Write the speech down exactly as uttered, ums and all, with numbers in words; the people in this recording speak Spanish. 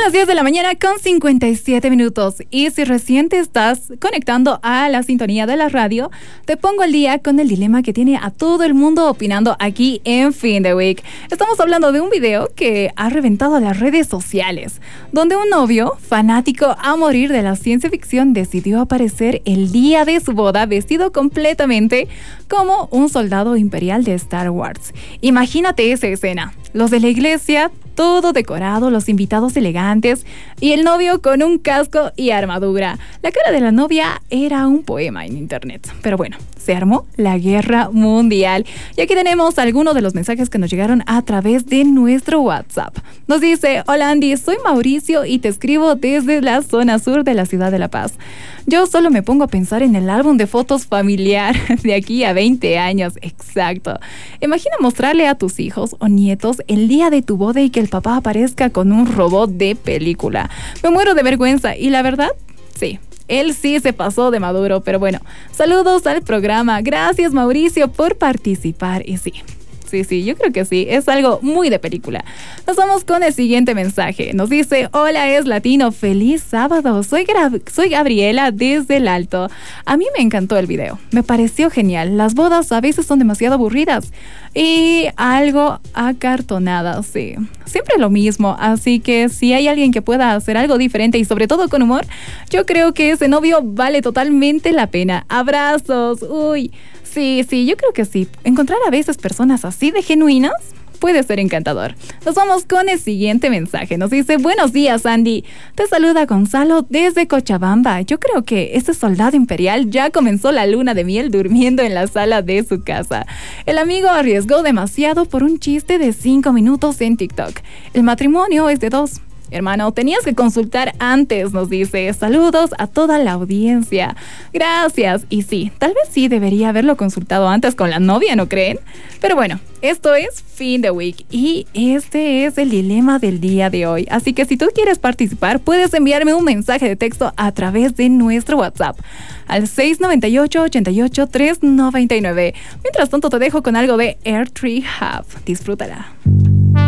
las diez de la mañana con cincuenta y siete minutos. Y si recién te estás conectando a la sintonía de la radio, te pongo al día con el dilema que tiene a todo el mundo opinando aquí en Fin de Week. Estamos hablando de un video que ha reventado las redes sociales, donde un novio fanático a morir de la ciencia ficción decidió aparecer el día de su boda vestido completamente como un soldado imperial de Star Wars. Imagínate esa escena. Los de la iglesia, todo decorado, los invitados elegantes y el novio con un casco y armadura. La cara de la novia era un poema en internet. Pero bueno, se armó la guerra mundial. Y aquí tenemos algunos de los mensajes que nos llegaron a través de nuestro WhatsApp. Nos dice: hola Andy, soy Mauricio y te escribo desde la zona sur de la ciudad de La Paz. Yo solo me pongo a pensar en el álbum de fotos familiar de aquí a veinte años. Exacto. Imagina mostrarle a tus hijos o nietos el día de tu boda y que el papá aparezca con un robot de película. Me muero de vergüenza y la verdad, sí. Él sí se pasó de maduro, pero bueno, saludos al programa. Gracias, Mauricio, por participar. Y sí, sí, sí, yo creo que sí, es algo muy de película. Nos vamos con el siguiente mensaje. Nos dice: hola, es latino, feliz sábado. Soy, Gra- soy Gabriela desde el Alto. A mí me encantó el video, me pareció genial. Las bodas a veces son demasiado aburridas y algo acartonadas, sí. Siempre lo mismo, así que si hay alguien que pueda hacer algo diferente y sobre todo con humor, yo creo que ese novio vale totalmente la pena. Abrazos, uy. Sí, sí, yo creo que sí. Encontrar a veces personas así de genuinas puede ser encantador. Nos vamos con el siguiente mensaje. Nos dice: buenos días, Andy. Te saluda Gonzalo desde Cochabamba. Yo creo que este soldado imperial ya comenzó la luna de miel durmiendo en la sala de su casa. El amigo arriesgó demasiado por un chiste de cinco minutos en TikTok. El matrimonio es de dos. Hermano, tenías que consultar antes, nos dice. Saludos a toda la audiencia. Gracias. Y sí, tal vez sí debería haberlo consultado antes con la novia, ¿no creen? Pero bueno, esto es Fin de Week y este es el dilema del día de hoy. Así que si tú quieres participar, puedes enviarme un mensaje de texto a través de nuestro WhatsApp al seis nueve ocho, ocho ocho, tres nueve nueve. Mientras tanto, te dejo con algo de Air Tree Hub. Disfrútala.